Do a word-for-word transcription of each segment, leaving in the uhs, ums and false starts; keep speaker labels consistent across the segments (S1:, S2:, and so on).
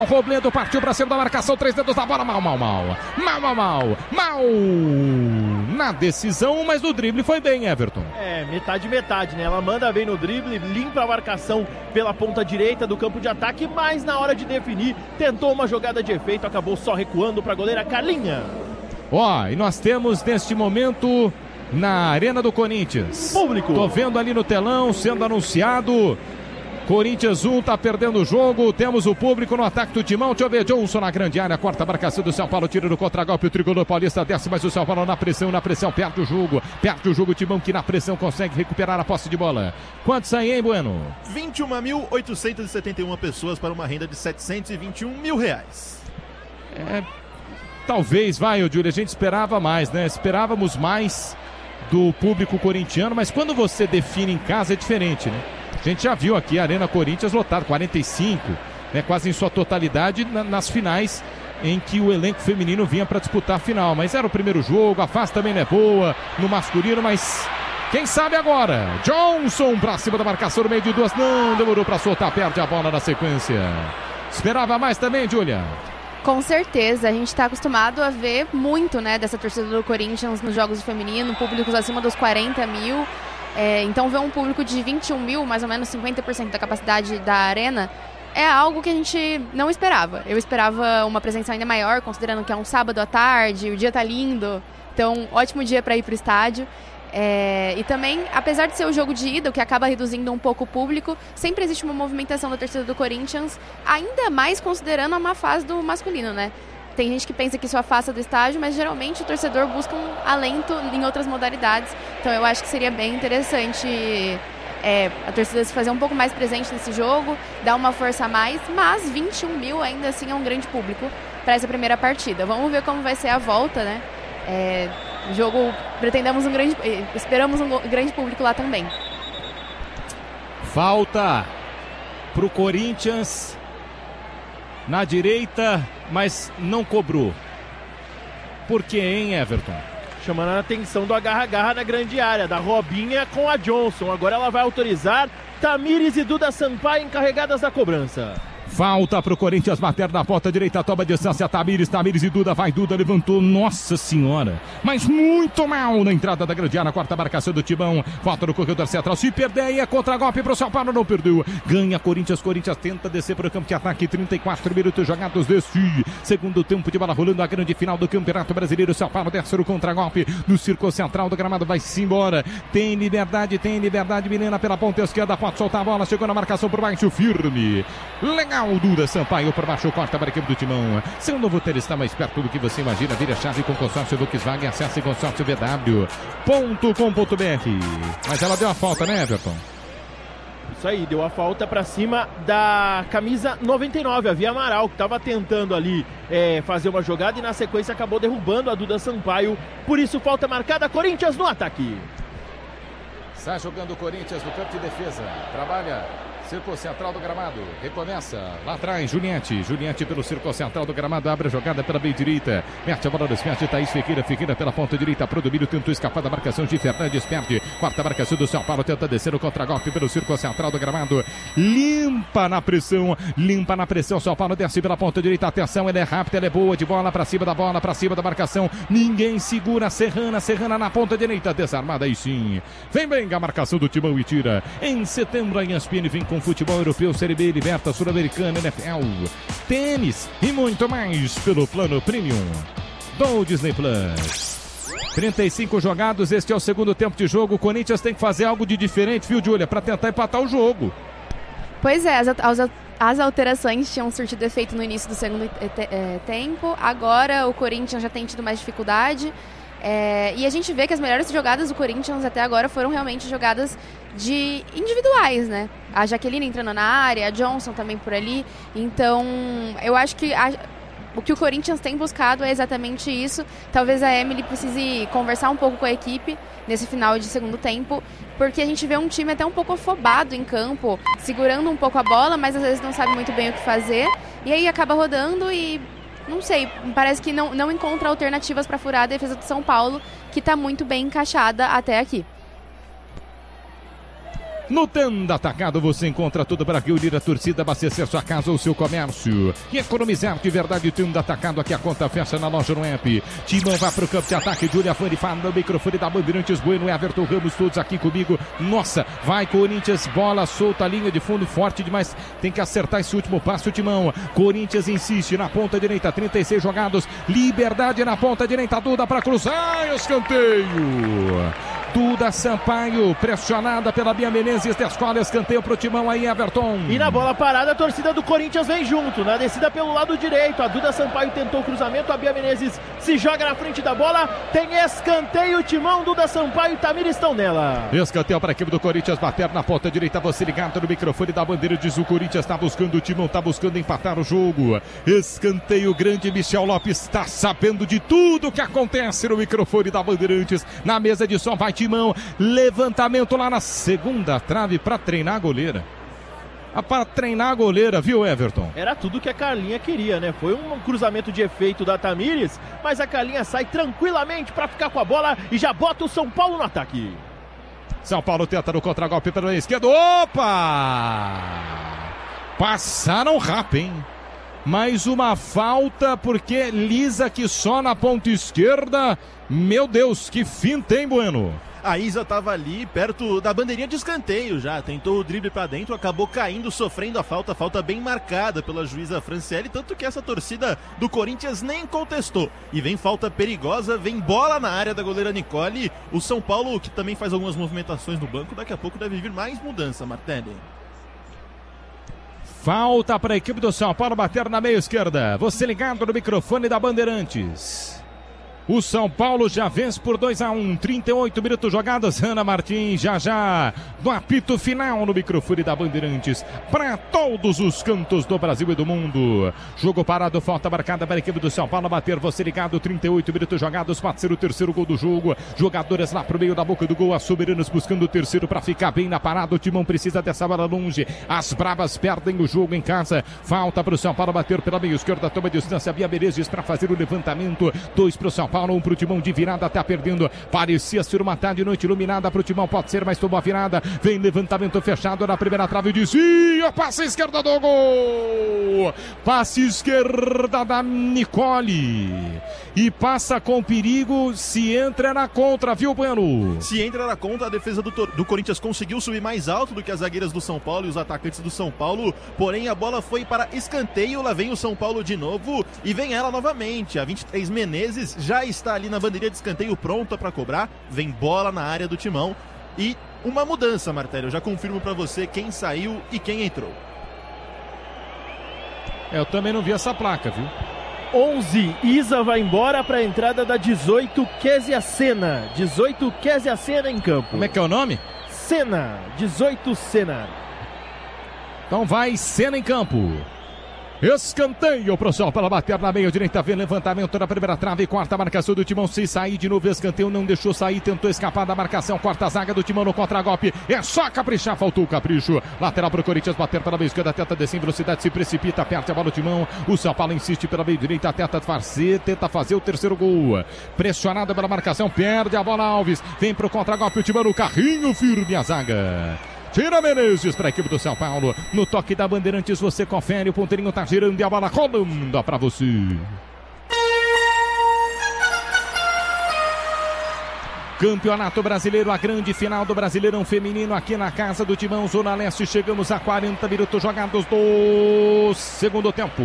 S1: Robledo partiu para cima da marcação, três dedos da bola, mal, mal, mal, mal, mal, mal, mal, na decisão, mas no drible foi bem, Everton.
S2: É, metade, metade, né? Ela manda bem no drible, limpa a marcação pela ponta direita do campo de ataque, mas na hora de definir, tentou uma jogada de efeito, acabou só recuando para a goleira Carlinha.
S1: Ó, e nós temos neste momento na Arena do Corinthians.
S2: Público.
S1: Tô vendo ali no telão, sendo anunciado. Corinthians um, tá perdendo o jogo. Temos o público no ataque do Timão. Deixa eu ver, Johnson na grande área. Quarta marcação do São Paulo. Tira no contragolpe. O tricolor paulista desce, mas o São Paulo na pressão, na pressão. Perde o jogo. Perde o jogo. O Timão que na pressão consegue recuperar a posse de bola. Quantos aí, hein, Bueno?
S3: vinte e uma mil oitocentas e setenta e uma pessoas para uma renda de setecentos e vinte e um mil reais.
S1: É, talvez, vai, ô Júlio. A gente esperava mais, né? Esperávamos mais do público corintiano, mas quando você define em casa é diferente, né? A gente já viu aqui a Arena Corinthians lotada, quarenta e cinco, né, quase em sua totalidade na, nas finais em que o elenco feminino vinha para disputar a final. Mas era o primeiro jogo, a fase também não é boa no masculino, mas quem sabe agora? Johnson para cima da marcação no meio de duas, não, demorou para soltar, perde a bola na sequência. Esperava mais também, Júlia?
S4: Com certeza, a gente está acostumado a ver muito, né, dessa torcida do Corinthians nos jogos do feminino, públicos acima dos quarenta mil. É, então ver um público de vinte e um mil, mais ou menos cinquenta por cento da capacidade da arena, é algo que a gente não esperava. Eu esperava uma presença ainda maior, considerando que é um sábado à tarde, o dia tá lindo, então ótimo dia para ir para o estádio. É, e também, apesar de ser o jogo de ida, o que acaba reduzindo um pouco o público, sempre existe uma movimentação da torcida do Corinthians, ainda mais considerando a má fase do masculino, né? Tem gente que pensa que isso afasta do estádio, mas geralmente o torcedor busca um alento em outras modalidades. Então eu acho que seria bem interessante é, a torcida se fazer um pouco mais presente nesse jogo, dar uma força a mais, mas vinte e um mil ainda assim é um grande público para essa primeira partida. Vamos ver como vai ser a volta, né? É, jogo, pretendemos um grande, esperamos um grande público lá também.
S1: Falta pro Corinthians na direita, mas não cobrou. Por quê, hein, Everton?
S2: Chamando a atenção do agarra-agarra na grande área, da Robinha com a Johnson. Agora ela vai autorizar Tamires e Duda Sampaio encarregadas da cobrança.
S1: Falta pro Corinthians bater na ponta direita, toma distância, Tamires, Tamires e Duda, vai Duda, levantou, nossa senhora, mas muito mal na entrada da grande área, quarta marcação do Timão, falta no corredor central, se perder aí é contra-golpe pro São Paulo, não perdeu, ganha Corinthians, Corinthians tenta descer pro campo de ataque, trinta e quatro minutos jogados desse segundo tempo de bola rolando, a grande final do Campeonato Brasileiro, São Paulo desce no contra-golpe no círculo central do gramado, vai-se embora, tem liberdade, tem liberdade, Milena pela ponta esquerda, pode soltar a bola, chegou na marcação por baixo, firme, legal. O Duda Sampaio por baixo, corta para a equipe do Timão. Seu novo hotel está mais perto do que você imagina. Vira chave com consórcio Volkswagen. Acesse consórcio v w ponto com ponto b r. Mas ela deu a falta, né, Everton?
S2: Isso aí, deu a falta para cima da camisa noventa e nove, a Via Amaral, que estava tentando ali é, fazer uma jogada e na sequência acabou derrubando a Duda Sampaio. Por isso, falta marcada, Corinthians no ataque.
S1: Sai jogando o Corinthians no campo de defesa. Trabalha. Círculo central do gramado, recomeça, lá atrás, Juliette, Juliette pelo círculo central do gramado, abre a jogada pela bem direita, mete a bola dos pés de Thaís Figueira, Figueira pela ponta direita, pro domínio, tentou escapar da marcação de Fernandes, perde, quarta marcação do São Paulo, tenta descer o contra-golpe pelo círculo central do gramado, limpa na pressão, limpa na pressão, São Paulo desce pela ponta direita, atenção, ele é rápido, ele é boa, de bola pra cima da bola, pra cima da marcação, ninguém segura, Serrana, Serrana na ponta direita, desarmada aí sim, vem bem a marcação do Timão e tira, em setembro a E S P N vem com futebol europeu, Série B, Liberta, Sul-Americana, N F L, tênis e muito mais pelo plano premium do Disney Plus. trinta e cinco jogados, este é o segundo tempo de jogo. O Corinthians tem que fazer algo de diferente, viu, Júlia, para tentar empatar o jogo.
S4: Pois é, as, as, as alterações tinham surtido efeito no início do segundo te, é, tempo. Agora o Corinthians já tem tido mais dificuldade. É, e a gente vê que as melhores jogadas do Corinthians até agora foram realmente jogadas de individuais, né? A Jaqueline entrando na área, a Johnson também por ali. Então, eu acho que a, o que o Corinthians tem buscado é exatamente isso. Talvez a Emily precise conversar um pouco com a equipe nesse final de segundo tempo, porque a gente vê um time até um pouco afobado em campo, segurando um pouco a bola, mas às vezes não sabe muito bem o que fazer. E aí acaba rodando e... não sei, parece que não, não encontra alternativas para furar a defesa do São Paulo, que está muito bem encaixada até aqui.
S1: No Tenda Atacado você encontra tudo para reunir a torcida, abastecer sua casa ou seu comércio e economizar de verdade. Tenda Atacado, aqui a conta fecha na loja no app. Timão vai pro campo de ataque, Júlia Fani fala no microfone da Bandeirantes, Bueno, Everton Ramos, todos aqui comigo. Nossa, vai Corinthians, bola solta, linha de fundo forte demais, tem que acertar esse último passe o Timão. Corinthians insiste na ponta direita, trinta e seis jogados, Liberdade na ponta direita, Duda para cruzar, escanteio. Duda Sampaio, pressionada pela Bia Menezes, descola, escanteio pro Timão aí, Everton.
S2: E na bola parada, a torcida do Corinthians vem junto, na descida pelo lado direito, a Duda Sampaio tentou o cruzamento, a Bia Menezes se joga na frente da bola, tem escanteio, Timão, Duda Sampaio e Tamir estão nela.
S1: Escanteio para a equipe do Corinthians, bater na ponta direita, você ligado no microfone da bandeira, diz o Corinthians está buscando, o Timão está buscando empatar o jogo. Escanteio grande, Michel Lopes está sabendo de tudo que acontece no microfone da Bandeirantes, na mesa de som, vai Timão, levantamento lá na segunda trave para treinar a goleira. Ah, para treinar a goleira, viu, Everton?
S2: Era tudo que a Carlinha queria, né? Foi um cruzamento de efeito da Tamires, mas a Carlinha sai tranquilamente para ficar com a bola e já bota o São Paulo no ataque.
S1: São Paulo tenta no contragolpe pela esquerda. Opa! Passaram rápido, hein? Mais uma falta, porque Lisa que só na ponta esquerda. Meu Deus, que finta, hein, Bueno?
S3: A Isa estava ali perto da bandeirinha de escanteio já, tentou o drible para dentro, acabou caindo, sofrendo a falta, falta bem marcada pela juíza Franciele, tanto que essa torcida do Corinthians nem contestou. E vem falta perigosa, vem bola na área da goleira Nicole. O São Paulo, que também faz algumas movimentações no banco, daqui a pouco deve vir mais mudança, Martelli.
S1: Falta para a equipe do São Paulo bater na meia esquerda. Você ligado no microfone da Bandeirantes. O São Paulo já vence por dois a um, trinta e oito minutos jogados. Ana Martins já já no apito final no microfone da Bandeirantes para todos os cantos do Brasil e do mundo. Jogo parado, falta marcada para a equipe do São Paulo bater. Você ligado, trinta e oito minutos jogados, pode ser o terceiro gol do jogo. Jogadores lá pro meio da boca do gol, as soberanas buscando o terceiro para ficar bem na parada. O Timão precisa dessa bola longe. As bravas perdem o jogo em casa. Falta para o São Paulo bater pela meia esquerda, toma distância. Bia Menezes para fazer o levantamento. Dois para o São Paulo, um para o Timão de virada, tá perdendo. Parecia ser uma tarde noite iluminada para o Timão, pode ser, mas tomou a virada. Vem levantamento fechado na primeira trave, desvia, passe esquerda do gol. Passe esquerda da Nicole. E passa com perigo, se entra na contra, viu, Bueno?
S3: Se entra na contra, a defesa do, do Corinthians conseguiu subir mais alto do que as zagueiras do São Paulo e os atacantes do São Paulo, porém a bola foi para escanteio, lá vem o São Paulo de novo e vem ela novamente, a vinte e três Menezes já está ali na bandeirinha de escanteio pronta para cobrar, vem bola na área do Timão e uma mudança, Martelli, eu já confirmo para você quem saiu e quem entrou.
S1: Eu também não vi essa placa, viu?
S2: onze, Isa vai embora para a entrada da dezoito, Kézia Sena. dezoito, Kézia Sena em campo.
S1: Como é que é o nome?
S2: Sena, dezoito, Sena.
S1: Então vai Sena em campo. Escanteio pro São Paulo bater na meia direita, vem levantamento na primeira trave, quarta marcação do Timão, se sair de novo, escanteio, não deixou sair, tentou escapar da marcação, quarta zaga do Timão no contragolpe, é só caprichar, faltou o capricho, lateral pro Corinthians, bater pela meia esquerda, tenta descer em velocidade, se precipita, aperta a bola do Timão, o São Paulo insiste pela meia direita, tenta fazer, tenta fazer o terceiro gol, pressionado pela marcação, perde a bola Alves, vem pro contragolpe, o Timão no carrinho, firme a zaga. Tira Menezes para a equipe do São Paulo. No toque da Bandeirantes você confere. O ponteirinho tá girando e a bola rolando para você. Campeonato Brasileiro, a grande final do Brasileirão Feminino aqui na casa do Timão, Zona Leste. Chegamos a quarenta minutos jogados do segundo tempo.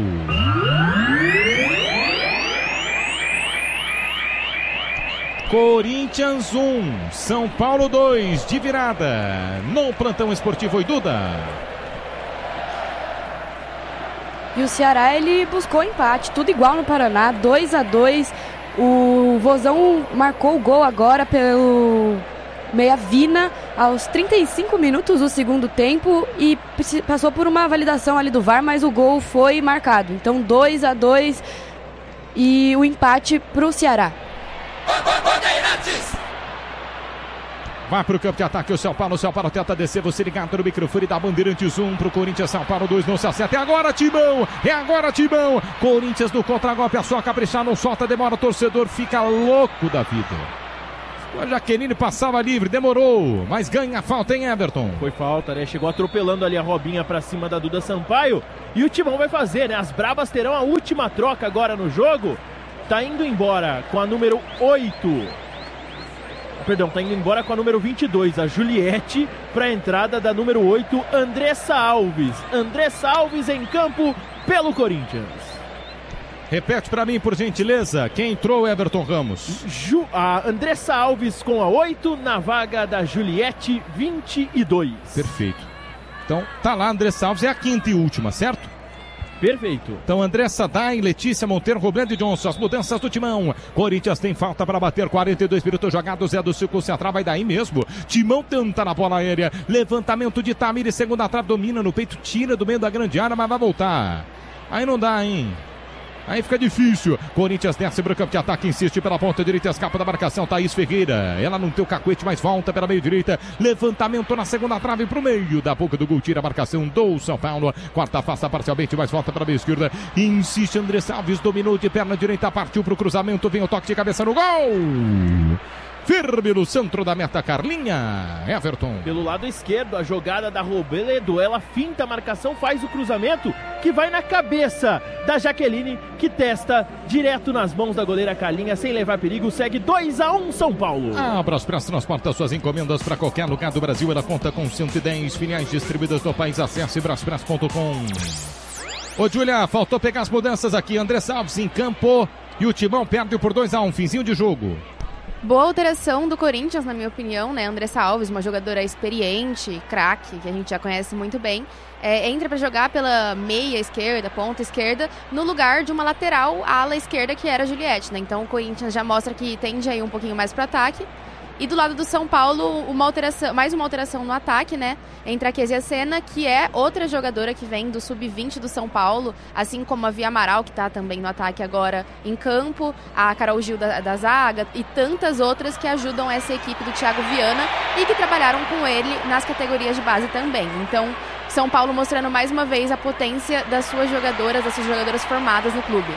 S1: Corinthians um, São Paulo dois, de virada, no plantão esportivo. Duda.
S5: E o Ceará, ele buscou empate, tudo igual no Paraná, dois a dois. O Vozão marcou o gol agora pelo Meia Vina aos trinta e cinco minutos do segundo tempo e passou por uma validação ali do V A R, mas o gol foi marcado. Então dois a dois e o empate para o Ceará.
S1: Vai pro campo de ataque o São Paulo, o São Paulo tenta descer, você ligado no microfone da Bandeirantes um pro Corinthians, São Paulo dois, não se acerta, é agora Timão, é agora Timão, Corinthians no contragolpe, é só caprichar, não solta, demora, o torcedor fica louco da vida. A Jaqueline passava livre, demorou, mas ganha a falta, hein, Everton?
S2: Foi falta, né? Chegou atropelando ali a Robinha pra cima da Duda Sampaio. E o Timão vai fazer, né? As Brabas terão a última troca agora no jogo. Tá indo embora com a número oito. Perdão, tá indo embora com a número vinte e dois, a Juliette, pra entrada da número oito, Andressa Alves. Andressa Alves em campo pelo Corinthians.
S1: Repete pra mim, por gentileza, quem entrou, Everton Ramos?
S2: Ju, a Andressa Alves com a oito, na vaga da Juliette, vinte e dois.
S1: Perfeito. Então, tá lá, Andressa Alves, é a quinta e última, certo?
S2: Perfeito.
S1: Então, Andressa Dain, Letícia Monteiro, Robledo e Johnson, as mudanças do Timão. Corinthians tem falta para bater, quarenta e dois minutos jogados, é do Círculo Central, vai daí mesmo. Timão tenta na bola aérea, levantamento de Tamires, segunda trave, domina no peito, tira do meio da grande área, mas vai voltar. Aí não dá, hein? Aí fica difícil. Corinthians desce para o campo de ataque, insiste pela ponta direita, escapa da marcação. Thaís Ferreira. Ela não tem o cacuete, mas volta pela meio direita. Levantamento na segunda trave para o meio da boca do gol. Tira a marcação do São Paulo. Quarta afasta parcialmente, mas volta para a meia esquerda. Insiste André Salves, dominou de perna direita, partiu para o cruzamento. Vem o toque de cabeça no gol. Firme no centro da meta, Carlinha. Everton.
S2: Pelo lado esquerdo, a jogada da Robledo, ela finta a marcação, faz o cruzamento que vai na cabeça da Jaqueline, que testa direto nas mãos da goleira Carlinha, sem levar perigo. Segue dois a um São Paulo.
S1: A Braspress transporta suas encomendas para qualquer lugar do Brasil. Ela conta com cento e dez filiais distribuídas no país. Acesse braspress ponto com. Ô, Júlia, faltou pegar as mudanças aqui. André Salves em campo e o Timão perde por dois a um. Finzinho de jogo.
S4: Boa alteração do Corinthians, na minha opinião, né? Andressa Alves, uma jogadora experiente, craque, que a gente já conhece muito bem, é, entra para jogar pela meia esquerda, ponta esquerda, no lugar de uma lateral ala esquerda que era a Juliette, né? Então o Corinthians já mostra que tende aí um pouquinho mais para o ataque. E do lado do São Paulo, uma alteração, mais uma alteração no ataque, né? Entra a Kézia Sena, que é outra jogadora que vem do sub vinte do São Paulo, assim como a Via Amaral, que está também no ataque agora em campo, a Carol Gil da, da zaga e tantas outras que ajudam essa equipe do Thiago Viana e que trabalharam com ele nas categorias de base também. Então, São Paulo mostrando mais uma vez a potência das suas jogadoras, das suas jogadoras formadas no clube.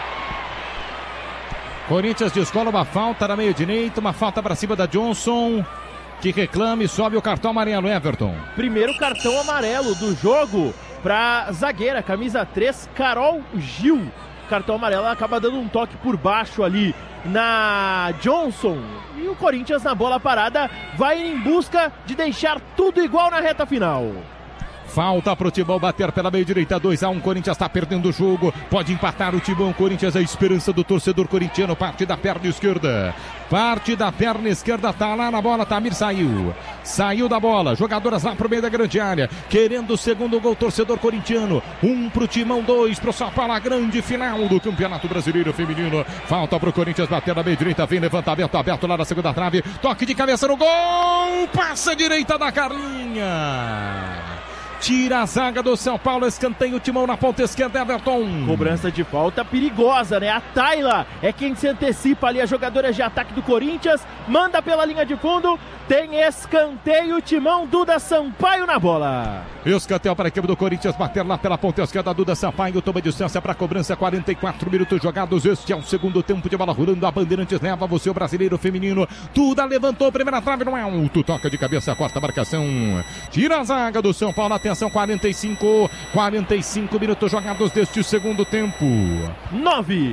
S1: Corinthians descola uma falta na meio direita, uma falta para cima da Johnson, que reclama e sobe o cartão amarelo, Everton.
S2: Primeiro cartão amarelo do jogo para zagueira, camisa três, Carol Gil. Cartão amarelo, ela acaba dando um toque por baixo ali na Johnson. E o Corinthians na bola parada vai em busca de deixar tudo igual na reta final.
S1: Falta pro Timão bater pela meio direita, dois a um, Corinthians está perdendo o jogo, pode empatar o Timão. Corinthians é a esperança do torcedor corintiano, parte da perna esquerda, parte da perna esquerda, tá lá na bola, Tamir saiu, saiu da bola, jogadoras lá pro meio da grande área, querendo o segundo gol, torcedor corintiano, um pro Timão, dois pro São Paulo, a grande final do Campeonato Brasileiro Feminino. Falta pro Corinthians bater na meio direita, vem levantamento aberto lá na segunda trave, toque de cabeça no gol, passa direita da Carlinha. Tira a zaga do São Paulo, escanteio o Timão na ponta esquerda, Everton.
S2: Cobrança de falta perigosa, né? A Tayla é quem se antecipa ali, a jogadora de ataque do Corinthians, manda pela linha de fundo, tem escanteio, Timão, Duda Sampaio na bola.
S1: Escanteio para a equipe do Corinthians, bater lá pela ponta esquerda, Duda Sampaio toma distância para a cobrança, quarenta e quatro minutos jogados, este é o segundo tempo de bola rolando, a Bandeirantes leva você o brasileiro feminino, Duda levantou, primeira trave no alto, toca de cabeça, quarta marcação, tira a zaga do São Paulo, atenção, quarenta e cinco, quarenta e cinco minutos jogados deste segundo tempo.
S2: nove.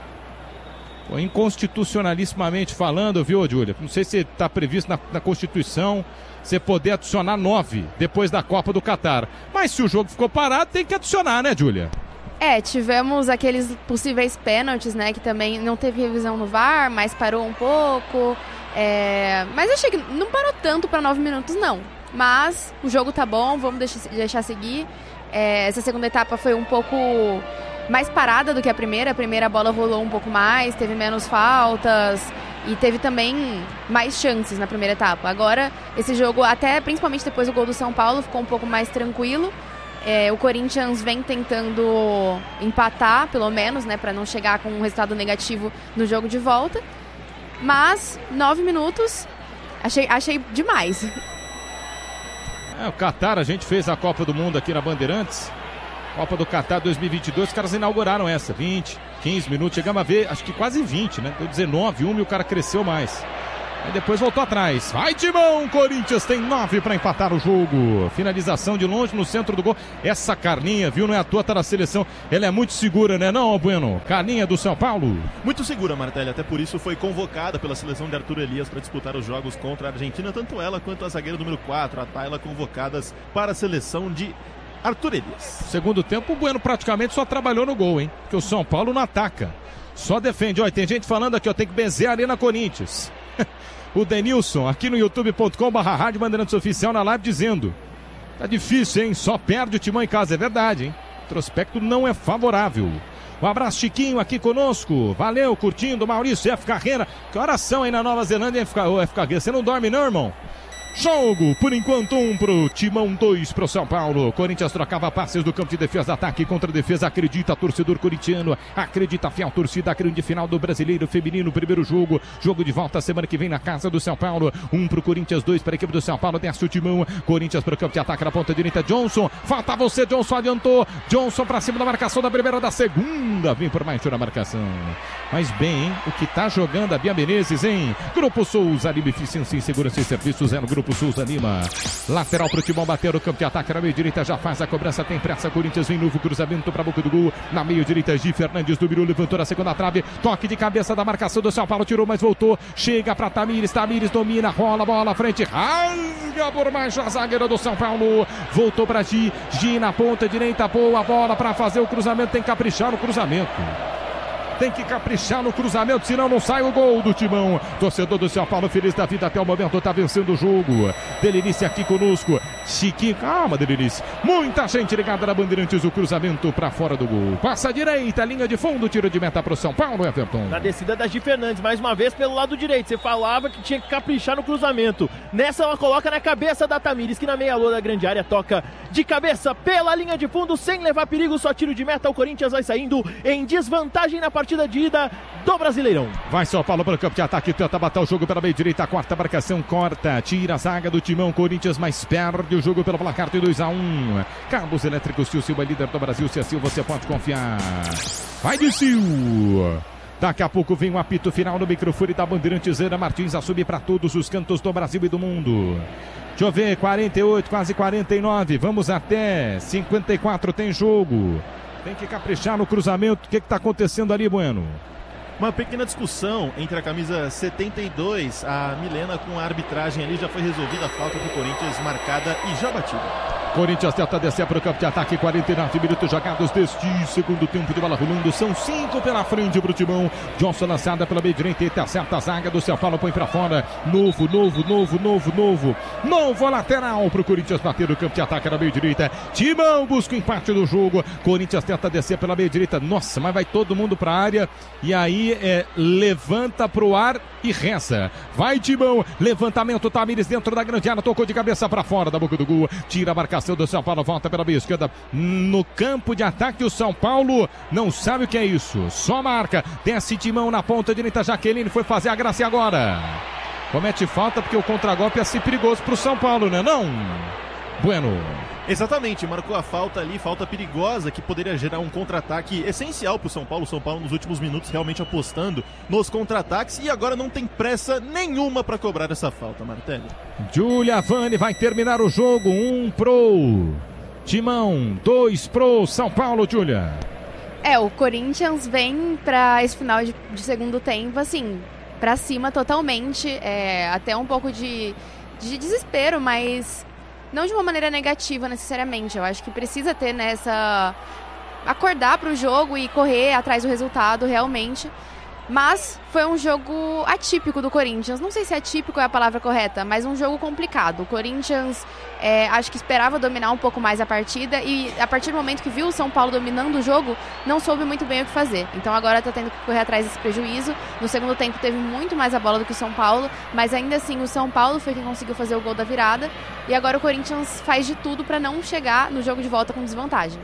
S1: Inconstitucionalissimamente falando, viu, Júlia? Não sei se está previsto na, na Constituição você poder adicionar nove depois da Copa do Catar. Mas se o jogo ficou parado, tem que adicionar, né, Júlia?
S4: É, tivemos aqueles possíveis pênaltis, né, que também não teve revisão no V A R, mas parou um pouco. É... Mas achei que não parou tanto para nove minutos, não. Mas o jogo tá bom, vamos deixar, deixar seguir. É, essa segunda etapa foi um pouco mais parada do que a primeira. A primeira bola rolou um pouco mais, teve menos faltas e teve também mais chances na primeira etapa. Agora, esse jogo, até principalmente depois do gol do São Paulo, ficou um pouco mais tranquilo. É, o Corinthians vem tentando empatar, pelo menos, né, para não chegar com um resultado negativo no jogo de volta. Mas, nove minutos, achei, achei demais.
S1: É, o Catar, a gente fez a Copa do Mundo aqui na Bandeirantes. Copa do Catar dois mil e vinte e dois, os caras inauguraram essa, vinte, quinze minutos. Chegamos a ver, acho que quase vinte, né? Deu dezenove, um e o cara cresceu mais. Aí depois voltou atrás. Vai, Timão! Corinthians tem nove para empatar o jogo. Finalização de longe no centro do gol. Essa Carlinha, viu? Não é à toa, tá na seleção. Ela é muito segura, né, não, Bueno? Carlinha do São Paulo.
S3: Muito segura, Martelli. Até por isso foi convocada pela seleção de Arthur Elias para disputar os jogos contra a Argentina. Tanto ela quanto a zagueira número quatro, a Tayla, convocadas para a seleção de Arthur Elias.
S1: Segundo tempo, o Bueno praticamente só trabalhou no gol, hein? Porque o São Paulo não ataca. Só defende. Olha, tem gente falando aqui, ó, tem que benzer a Arena Corinthians. O Denilson, aqui no youtube ponto com barra Rádio Bandeirantes Oficial na live, dizendo: tá difícil, hein? Só perde o Timão em casa. É verdade, hein? O prospecto não é favorável. Um abraço, Chiquinho, aqui conosco. Valeu, curtindo. Maurício F. Carreira. Que horas são aí na Nova Zelândia, F. Carreira? Você não dorme não, irmão? Jogo, por enquanto, um pro Timão, dois pro São Paulo. Corinthians trocava passes do campo de defesa, ataque contra defesa. Acredita, torcedor corintiano. Acredita, fiel torcida. Grande final do Brasileiro Feminino. Primeiro jogo. Jogo de volta semana que vem na casa do São Paulo. Um pro Corinthians, dois para a equipe do São Paulo. Desce o Timão. Corinthians pro campo de ataque na ponta direita. Johnson. Falta você, Johnson adiantou. Johnson pra cima da marcação da primeira, da segunda. Vem por mais na marcação. Mas bem, hein? O que tá jogando a Bia Menezes, hein? Grupo Souza, Lima, eficiência em segurança e serviços. É no Grupo Souza Lima. Lateral pro Timão, bater no campo de ataque na meia direita, já faz a cobrança, tem pressa. Corinthians vem novo cruzamento pra boca do gol. Na meia direita, Gi Fernandes do Biru, levantou na segunda trave. Toque de cabeça da marcação do São Paulo, tirou, mas voltou. Chega pra Tamires, Tamires domina, rola, bola à frente, rasga por baixo a zagueira do São Paulo. Voltou pra Gi, Gi na ponta direita, boa bola pra fazer o cruzamento, tem que caprichar no cruzamento. Tem que caprichar no cruzamento, senão não sai o gol do Timão. Torcedor do São Paulo, feliz da vida até o momento, tá vencendo o jogo. Delinice aqui conosco. Chiquinho, calma, Delinice. Muita gente ligada na Bandeirantes, o cruzamento pra fora do gol. Passa a direita, linha de fundo, tiro de meta pro São Paulo, Everton.
S2: Na descida da Gi Fernandes, mais uma vez pelo lado direito. Você falava que tinha que caprichar no cruzamento. Nessa ela coloca na cabeça da Tamires, que na meia-lua da grande área toca de cabeça pela linha de fundo, sem levar perigo, só tiro de meta. O Corinthians vai saindo em desvantagem na partida partida de ida do Brasileirão.
S1: Vai São Paulo para o campo de ataque, tenta matar o jogo pela meia direita, a quarta marcação corta, tira a zaga do Timão. Corinthians, mas perde o jogo pelo placar de dois a um. Cabos elétricos Tio Silva, líder do Brasil. Se assim você pode confiar. Vai de Sil. Daqui a pouco vem o apito final no microfone da Bandeirantes. Ana Martins a subir para todos os cantos do Brasil e do mundo. Deixa eu ver, quarenta e oito, quase quarenta e nove. Vamos até cinquenta e quatro, tem jogo. Tem que caprichar no cruzamento. O que está acontecendo ali, Bueno?
S3: Uma pequena discussão entre a camisa setenta e dois, a Milena, com a arbitragem ali. Já foi resolvida a falta do Corinthians, marcada e já batida.
S1: Corinthians tenta descer para o campo de ataque, quarenta e nove minutos jogados deste segundo tempo de bola rolando. São cinco pela frente para o Timão. Johnson lançada pela meia direita, e acerta a zaga do São Paulo, põe para fora. Novo, novo, novo, novo, novo. Novo lateral para o Corinthians bater no campo de ataque na meia direita. Timão busca o empate do jogo. Corinthians tenta descer pela meia direita. Nossa, mas vai todo mundo para a área. E aí é, levanta para o ar e reza. Vai Timão, levantamento, Tamires dentro da grande área, tocou de cabeça para fora da boca do gol. Tira a marcação do São Paulo, volta pela meia esquerda no campo de ataque. O São Paulo não sabe o que é isso, só marca. Desce Timão na ponta direita, Jaqueline foi fazer a graça e agora comete falta, porque o contragolpe é assim perigoso pro São Paulo, né não? Bueno.
S3: Exatamente, marcou a falta ali, falta perigosa que poderia gerar um contra-ataque essencial para o São Paulo. O São Paulo nos últimos minutos realmente apostando nos contra-ataques e agora não tem pressa nenhuma para cobrar essa falta, Martelli.
S1: Giulia Vani vai terminar o jogo, um pro Timão, dois pro São Paulo, Giulia.
S4: É, o Corinthians vem para esse final de, de segundo tempo, assim, para cima totalmente, é, até um pouco de, de desespero, mas não de uma maneira negativa necessariamente. Eu acho que precisa ter nessa... acordar para o jogo e correr atrás do resultado realmente. Mas foi um jogo atípico do Corinthians. Não sei se atípico é a palavra correta, mas um jogo complicado. O Corinthians é, acho que esperava dominar um pouco mais a partida e a partir do momento que viu o São Paulo dominando o jogo, não soube muito bem o que fazer. Então agora está tendo que correr atrás desse prejuízo. No segundo tempo teve muito mais a bola do que o São Paulo, mas ainda assim o São Paulo foi quem conseguiu fazer o gol da virada. E agora o Corinthians faz de tudo para não chegar no jogo de volta com desvantagem.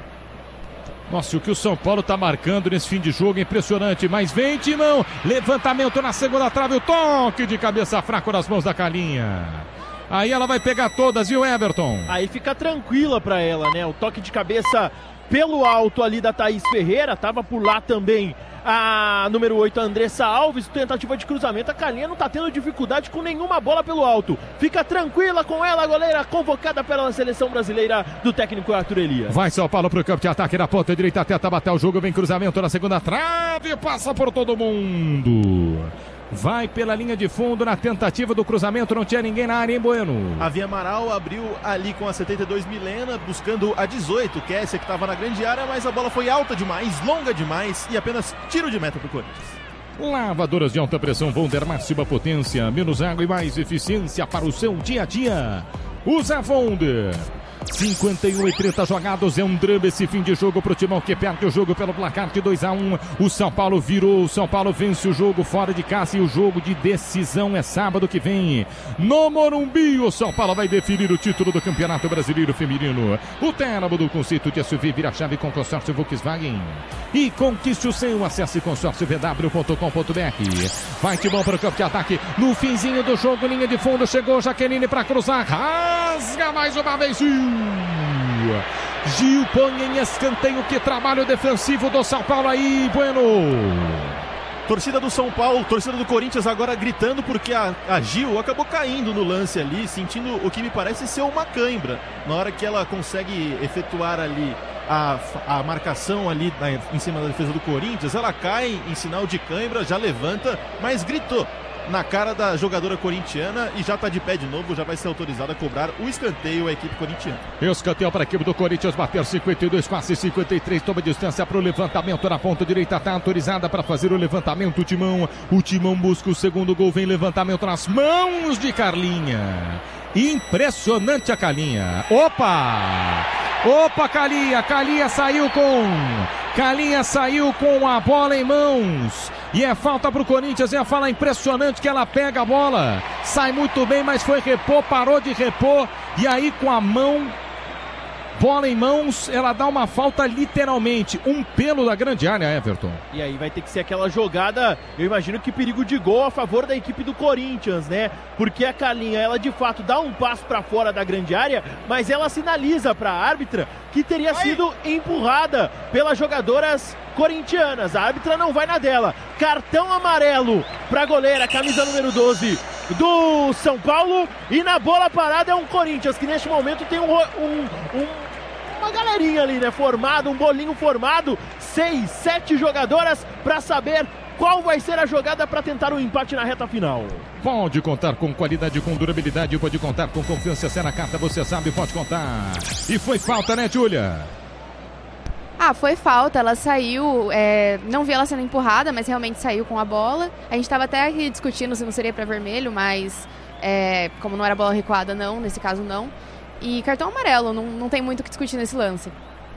S1: Nossa, o que o São Paulo tá marcando nesse fim de jogo é impressionante. Mas vem, Timão, levantamento na segunda trave, o toque de cabeça fraco nas mãos da Carlinha. Aí ela vai pegar todas, viu, Everton?
S2: Aí fica tranquila pra ela, né? O toque de cabeça pelo alto ali da Thaís Ferreira, tava por lá também a número oito, a Andressa Alves, tentativa de cruzamento. A Carlinha não tá tendo dificuldade com nenhuma bola pelo alto. Fica tranquila com ela, a goleira convocada pela seleção brasileira do técnico Arthur Elias.
S1: Vai São Paulo pro campo de ataque na ponta direita, tenta bater o jogo, vem cruzamento na segunda trave, passa por todo mundo. Vai pela linha de fundo na tentativa do cruzamento, não tinha ninguém na área, hein, Bueno?
S3: A Via Amaral abriu ali com a setenta e dois Milena, buscando a dezoito, Kessia, que estava na grande área, mas a bola foi alta demais, longa demais e apenas tiro de meta pro Corinthians.
S1: Lavadoras de alta pressão Wonder, máxima potência, menos água e mais eficiência para o seu dia a dia. Usa Wonder. cinquenta e um e trinta jogados, é um drama esse fim de jogo pro Timão que perde o jogo pelo placar de dois a um. O São Paulo virou, o São Paulo vence o jogo fora de casa e o jogo de decisão é sábado que vem. No Morumbi, o São Paulo vai definir o título do Campeonato Brasileiro Feminino. O Téramo do conceito de S U V vira a chave com consórcio Volkswagen. E conquiste o seu, acesse consórcio v w ponto com ponto b r. Vai Timão para o campo de ataque, no finzinho do jogo, linha de fundo, chegou Jaqueline para cruzar, rasga mais uma vez. Gil põe em escanteio, que trabalho defensivo do São Paulo aí, Bueno.
S3: Torcida do São Paulo, torcida do Corinthians agora gritando porque a, a Gil acabou caindo no lance ali, sentindo o que me parece ser uma cãibra. Na hora que ela consegue efetuar ali a, a marcação ali na, em cima da defesa do Corinthians, ela cai em sinal de cãibra, já levanta, mas gritou na cara da jogadora corintiana e já está de pé de novo, já vai ser autorizada a cobrar o escanteio a equipe corintiana.
S1: Escanteio para a equipe do Corinthians, bater cinquenta e dois, quase cinquenta e três, toma distância para o levantamento na ponta direita, está autorizada para fazer o levantamento o Timão, o Timão busca o segundo gol, vem levantamento nas mãos de Carlinha. Impressionante a Carlinha. Opa! Opa, Carlinha, Carlinha saiu com... Carlinha saiu com a bola em mãos. E é falta pro Corinthians, é fala impressionante que ela pega a bola. Sai muito bem, mas foi repor, parou de repor. E aí com a mão, bola em mãos, ela dá uma falta literalmente. Um pelo da grande área, Everton.
S2: E aí vai ter que ser aquela jogada, eu imagino que perigo de gol a favor da equipe do Corinthians, né? Porque a Carlinha, ela de fato dá um passo para fora da grande área, mas ela sinaliza para a árbitra que teria sido empurrada pelas jogadoras corintianas. A árbitra não vai na dela. Cartão amarelo para a goleira, camisa número doze do São Paulo. E na bola parada é um Corinthians que neste momento tem um, um, um uma galerinha ali, né? Formado, um bolinho formado. Seis, sete jogadoras para saber qual vai ser a jogada para tentar o um empate na reta final.
S1: Pode contar com qualidade, com durabilidade, pode contar com confiança. Se é na carta, você sabe, pode contar. E foi falta, né, Júlia?
S4: Ah, foi falta, ela saiu, é, não vi ela sendo empurrada, mas realmente saiu com a bola. A gente estava até aqui discutindo se não seria para vermelho, mas é, como não era bola recuada, não, nesse caso não. E cartão amarelo, não, não tem muito o que discutir nesse lance.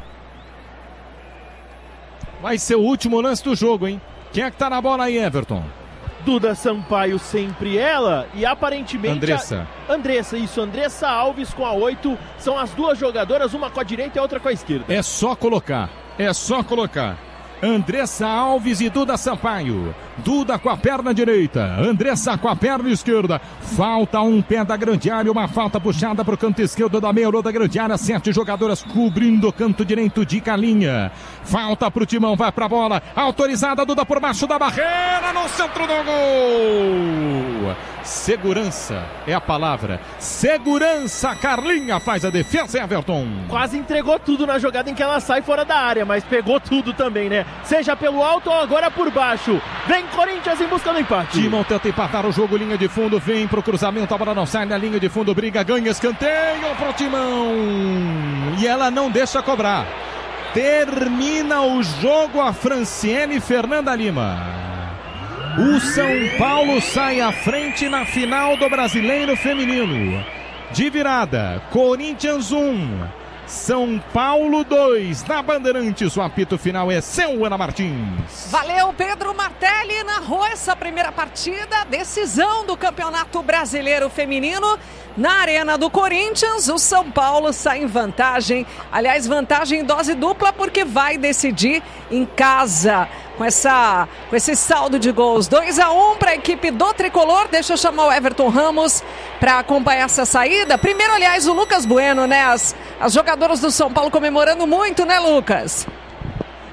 S1: Vai ser o último lance do jogo, hein? Quem é que tá na bola aí, Everton?
S2: Duda Sampaio, sempre ela, e aparentemente...
S1: Andressa.
S2: A... Andressa, isso, Andressa Alves com a oito, são as duas jogadoras, uma com a direita e a outra com a esquerda.
S1: É só colocar, é só colocar. Andressa Alves e Duda Sampaio. Duda com a perna direita, Andressa com a perna esquerda. Falta um pé da grande área, uma falta puxada para o canto esquerdo da meia da grande área. Sete jogadoras cobrindo o canto direito de Carlinha. Falta para o Timão, vai para a bola. Autorizada, Duda por baixo da barreira, no centro do gol. Segurança é a palavra. Segurança, Carlinha faz a defesa, Everton.
S2: Quase entregou tudo na jogada em que ela sai fora da área, mas pegou tudo também, né? Seja pelo alto ou agora por baixo. Vem Corinthians em busca do empate.
S1: Timão tenta empatar o jogo, linha de fundo, vem pro cruzamento, a bola não sai na linha de fundo, briga, ganha, escanteio pro Timão. E ela não deixa cobrar. Termina o jogo a Franciele Fernanda Lima. O São Paulo sai à frente na final do Brasileiro Feminino. De virada, Corinthians um, São Paulo dois. Na Bandeirantes, o apito final é seu, Ana Martins.
S6: Valeu, Pedro Martelli. Narrou essa primeira partida, decisão do Campeonato Brasileiro Feminino. Na Arena do Corinthians, o São Paulo sai em vantagem. Aliás, vantagem em dose dupla, porque vai decidir em casa. Com, essa, com esse saldo de gols, dois a um para a equipe do Tricolor. Deixa eu chamar o Everton Ramos para acompanhar essa saída. Primeiro, aliás, o Lucas Bueno, né? As, as jogadoras do São Paulo comemorando muito, né, Lucas?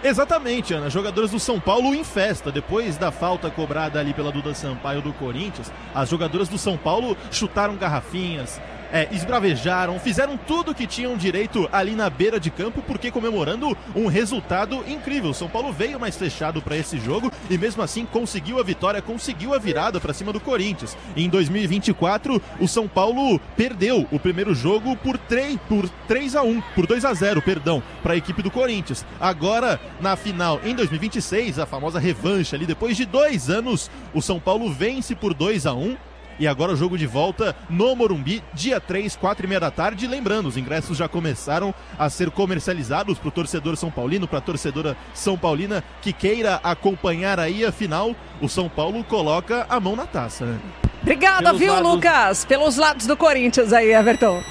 S3: Exatamente, Ana. Jogadoras do São Paulo em festa. Depois da falta cobrada ali pela Duda Sampaio do Corinthians, as jogadoras do São Paulo chutaram garrafinhas, é, esbravejaram, fizeram tudo que tinham direito ali na beira de campo, porque comemorando um resultado incrível. O São Paulo veio mais fechado para esse jogo e mesmo assim conseguiu a vitória, conseguiu a virada para cima do Corinthians. Em dois mil e vinte e quatro, o São Paulo perdeu o primeiro jogo por três a um, por dois a zero, perdão, para a equipe do Corinthians. Agora, na final, em dois mil e vinte e seis, a famosa revanche ali, depois de dois anos, o São Paulo vence por dois a um. E agora o jogo de volta no Morumbi, dia três, quatro e meia da tarde. Lembrando, os ingressos já começaram a ser comercializados para o torcedor são paulino, para a torcedora são paulina que queira acompanhar aí a final. O São Paulo coloca a mão na taça.
S6: Obrigada, pelos viu, lados... Lucas? Pelos lados do Corinthians aí, Everton.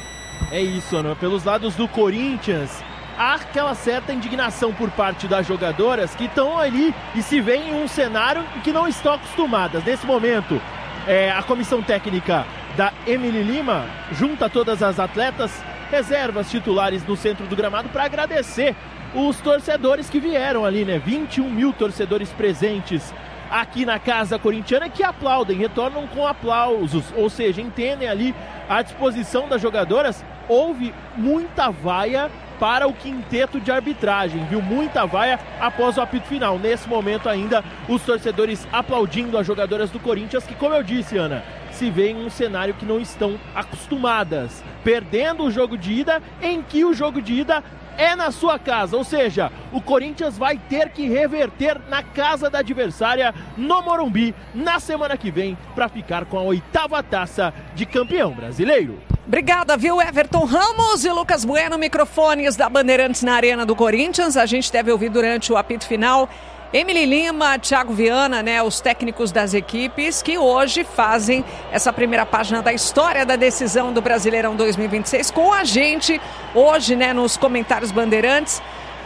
S2: É isso, Ana. Pelos lados do Corinthians, há aquela certa indignação por parte das jogadoras que estão ali e se veem em um cenário que não estão acostumadas. Nesse momento, É, a comissão técnica da Emily Lima junta todas as atletas, reservas, titulares no centro do gramado para agradecer os torcedores que vieram ali, né? vinte e um mil torcedores presentes aqui na casa corintiana que aplaudem, retornam com aplausos, ou seja, entendem ali a disposição das jogadoras. Houve muita vaia para o quinteto de arbitragem, viu? Muita vaia após o apito final. Nesse momento ainda, os torcedores aplaudindo as jogadoras do Corinthians, que, como eu disse, Ana, se vê em um cenário que não estão acostumadas, perdendo o jogo de ida, em que o jogo de ida é na sua casa, ou seja, o Corinthians vai ter que reverter na casa da adversária, no Morumbi, na semana que vem, para ficar com a oitava taça de campeão brasileiro.
S6: Obrigada, viu, Everton Ramos e Lucas Bueno, microfones da Bandeirantes na Arena do Corinthians. A gente deve ouvir durante o apito final Emily Lima, Thiago Viana, né, os técnicos das equipes que hoje fazem essa primeira página da história da decisão do Brasileirão dois mil e vinte e seis com a gente hoje, né, nos comentários Bandeirantes,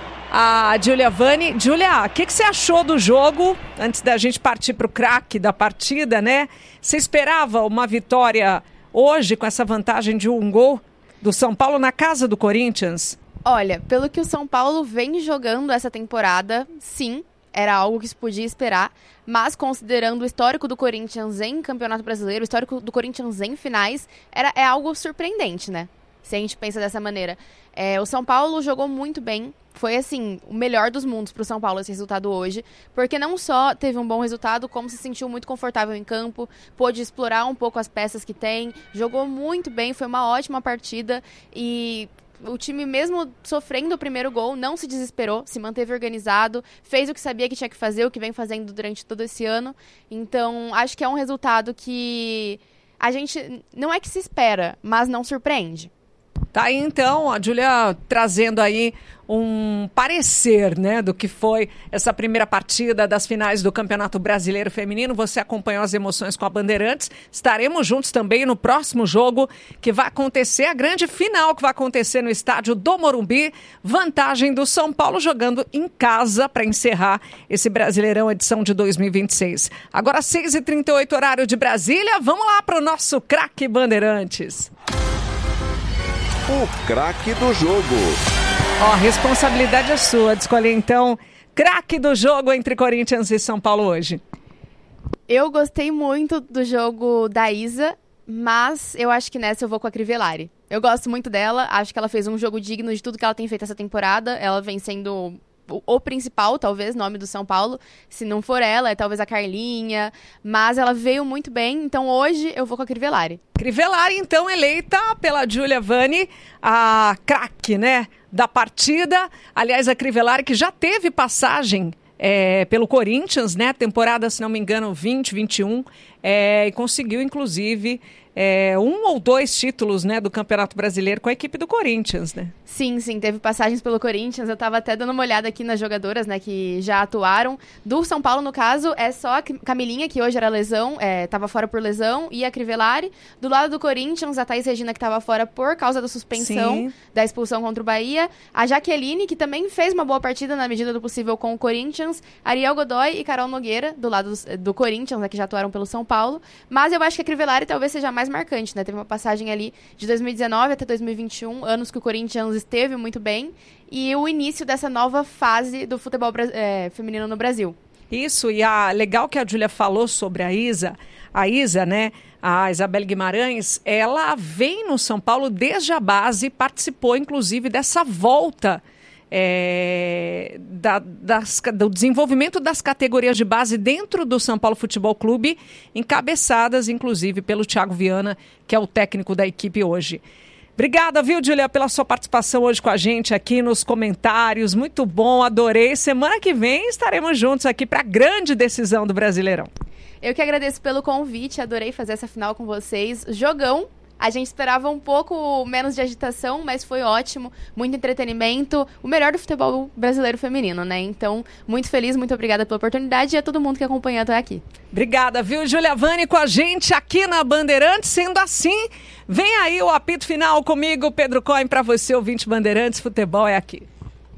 S6: a Giulia Vanni. Giulia, o que, que você achou do jogo antes da gente partir para o craque da partida, né? Você esperava uma vitória hoje com essa vantagem de um gol do São Paulo na casa do Corinthians?
S4: Olha, pelo que o São Paulo vem jogando essa temporada, sim, era algo que se podia esperar, mas considerando o histórico do Corinthians em Campeonato Brasileiro, o histórico do Corinthians em finais, era, é algo surpreendente, né? Se a gente pensa dessa maneira. É, o São Paulo jogou muito bem, foi assim, o melhor dos mundos para o São Paulo esse resultado hoje, porque não só teve um bom resultado, como se sentiu muito confortável em campo, pôde explorar um pouco as peças que tem, jogou muito bem, foi uma ótima partida e o time, mesmo sofrendo o primeiro gol, não se desesperou, se manteve organizado, fez o que sabia que tinha que fazer, o que vem fazendo durante todo esse ano. Então, acho que é um resultado que a gente, não é que se espera, mas não surpreende.
S6: Tá aí então a Giulia trazendo aí um parecer, né, do que foi essa primeira partida das finais do Campeonato Brasileiro Feminino. Você acompanhou as emoções com a Bandeirantes. Estaremos juntos também no próximo jogo que vai acontecer, a grande final que vai acontecer no estádio do Morumbi. Vantagem do São Paulo jogando em casa para encerrar esse Brasileirão edição de dois mil e vinte e seis. Agora seis e trinta e oito, horário de Brasília. Vamos lá para o nosso craque Bandeirantes.
S7: O craque do jogo.
S6: Ó, a responsabilidade é sua de escolher, então, craque do jogo entre Corinthians e São Paulo hoje.
S4: Eu gostei muito do jogo da Isa, mas eu acho que nessa eu vou com a Crivellari. Eu gosto muito dela, acho que ela fez um jogo digno de tudo que ela tem feito essa temporada. Ela vem sendo o principal, talvez, nome do São Paulo. Se não for ela, é talvez a Carlinha. Mas ela veio muito bem, então hoje eu vou com a Crivellari.
S6: Crivellari, então, eleita pela Giulia Vanni, a craque, né, da partida. Aliás, a Crivellari que já teve passagem é, pelo Corinthians, né, temporada, se não me engano, vinte, vinte e um, é, e conseguiu, inclusive, é, um ou dois títulos, né, do Campeonato Brasileiro com a equipe do Corinthians, né?
S4: Sim, sim, teve passagens pelo Corinthians. Eu tava até dando uma olhada aqui nas jogadoras, né, que já atuaram. Do São Paulo, no caso, é só a Camilinha, que hoje era lesão, é, tava fora por lesão, e a Crivellari. Do lado do Corinthians, a Thaís Regina, que tava fora por causa da suspensão, sim, da expulsão contra o Bahia. A Jaqueline, que também fez uma boa partida na medida do possível com o Corinthians. Ariel Godoy e Carol Nogueira, do lado do, do Corinthians, né, que já atuaram pelo São Paulo. Mas eu acho que a Crivellari talvez seja mais mais marcante, né? Teve uma passagem ali de dois mil e dezenove até dois mil e vinte e um, anos que o Corinthians esteve muito bem, e o início dessa nova fase do futebol é, feminino no Brasil.
S6: Isso, e a, legal que a Júlia falou sobre a Isa, a Isa, né, a Isabelle Guimarães, ela vem no São Paulo desde a base, participou inclusive dessa volta é, da, das, do desenvolvimento das categorias de base dentro do São Paulo Futebol Clube, encabeçadas inclusive pelo Thiago Viana, que é o técnico da equipe hoje. Obrigada, viu, Júlia, pela sua participação hoje com a gente aqui nos comentários. Muito bom, adorei. Semana que vem estaremos juntos aqui para a grande decisão do Brasileirão.
S4: Eu que agradeço pelo convite, adorei fazer essa final com vocês. Jogão, a gente esperava um pouco menos de agitação, mas foi ótimo, muito entretenimento, o melhor do futebol brasileiro feminino, né? Então, muito feliz, muito obrigada pela oportunidade e a todo mundo que acompanhou até aqui.
S6: Obrigada, viu, Júlia Vani, com a gente aqui na Bandeirantes. Sendo assim, vem aí o apito final comigo, Pedro Cohen, para você, ouvinte Bandeirantes, futebol é aqui.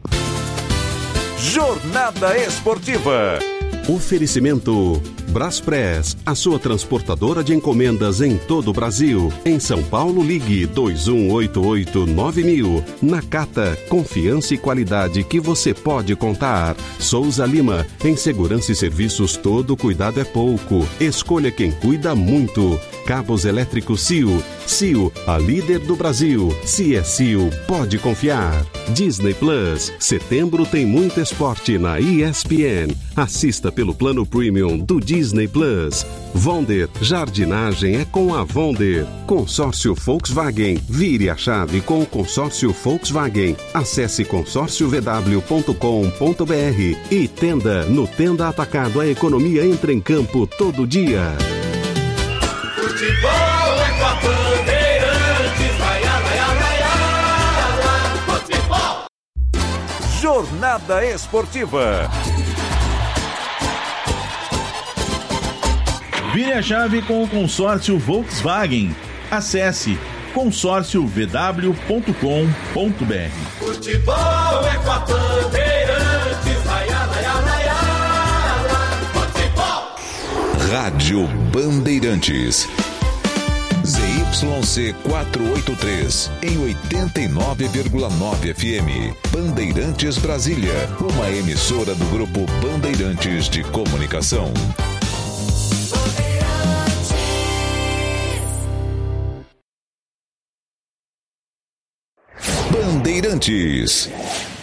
S7: Jornada Esportiva. Oferecimento Braspress, a sua transportadora de encomendas em todo o Brasil. Em São Paulo, ligue dois um oito oito nove mil. Nakata, confiança e qualidade que você pode contar. Souza Lima, em segurança e serviços todo cuidado é pouco. Escolha quem cuida muito. Cabos elétricos C I O. C I O, a líder do Brasil. Se é C I O, pode confiar. Disney Plus, setembro tem muito esporte na E S P N. Assista pelo plano premium do Disney Plus. Vonder, jardinagem é com a Vonder. Consórcio Volkswagen, vire a chave com o consórcio Volkswagen. Acesse consórcio v w ponto com ponto b r e Tenda, no Tenda Atacado a economia entra em campo todo dia.
S8: Futebol é com a Bandeirantes, vai, vai, vai, vai, futebol.
S7: Jornada Esportiva.
S3: Vire a chave com o consórcio Volkswagen. Acesse consórcio v w ponto com ponto b r.
S8: Futebol é com a Bandeirantes, vai, vai, vai, vai, futebol.
S7: Rádio Bandeirantes. Z Y C quatrocentos e oitenta e três, em oitenta e nove vírgula nove F M. Bandeirantes Brasília, uma emissora do Grupo Bandeirantes de Comunicação. Bandeirantes.